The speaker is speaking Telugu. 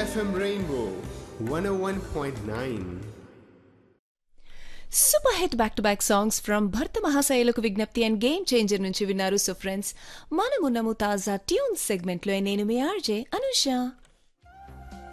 FM Rainbow 101.9. Super hit back to back songs from భర్త మహాశైలకు విజ్ఞప్తి అండ్ గేమ్ చేంజర్ నుంచి విన్నారు. సో ఫ్రెండ్స్, మనమున్నము తాజా ట్యూన్ సెగ్మెంట్ లో. నేను మీ ఆర్జే అనుష.